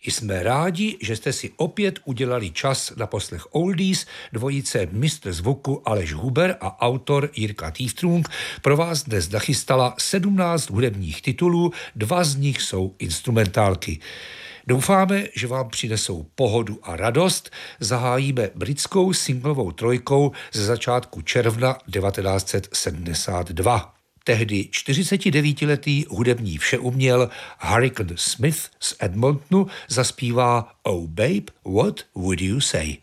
Jsme rádi, že jste si opět udělali čas na poslech Oldies. Dvojice mistr zvuku Aleš Huber a autor Jirka Týftrung pro vás dnes nachystala 17 hudebních titulů, 2 z nich jsou instrumentálky. Doufáme, že vám přinesou pohodu a radost. Zahájíme britskou singlovou trojkou ze začátku června 1972. Tehdy 49letý hudební všeuměl Hurricane Smith z Edmontonu zaspívá Oh Babe, What Would You Say?